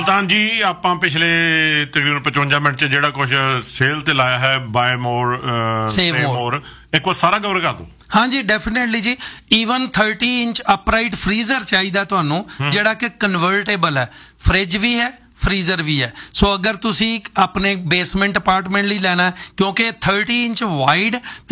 ਸੁਲਤਾਨ ਜੀ ਆਪਾਂ ਪਿਛਲੇ ਤਕਰੀਬਨ 55 ਮਿੰਟ 'ਚ ਜਿਹੜਾ ਕੁਝ ਸੇਲ ਤੇ ਲਾਇਆ ਹੈ ਬਾਏ ਮੋਰ ਸੇਵ ਮੋਰ, ਇੱਕ ਵਾਰ ਸਾਰਾ ਕਵਰ ਕਰ ਦਿਓ। हाँ जी डेफिनेटली जी, ਈਵਨ 30 ਇੰਚ ਅਪਰਾਈਟ ਫਰੀਜ਼ਰ ਚਾਹੀਦਾ ਤੁਹਾਨੂੰ, ਜਿਹੜਾ ਕਿ ਕਨਵਰਟੇਬਲ ਹੈ, ਫ੍ਰਿਜ ਵੀ ਹੈ ਫਰੀਜ਼ਰ ਵੀ ਹੈ। ਸੋ ਅਗਰ ਤੁਸੀਂ ਆਪਣੇ ਬੇਸਮੈਂਟ ਅਪਾਰਟਮੈਂਟ ਲਈ ਲੈਣਾ ਹੈ, ਕਿਉਂਕਿ 30 ਇੰਚ ਵਾਈਡ